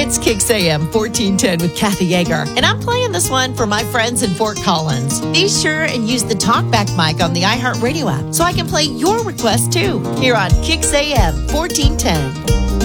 It's Kicks AM 1410 with Kathy Yeager, and I'm playing this one for my friends in Fort Collins. Be sure and use the TalkBack mic on the iHeartRadio app so I can play your request too here on Kicks AM 1410.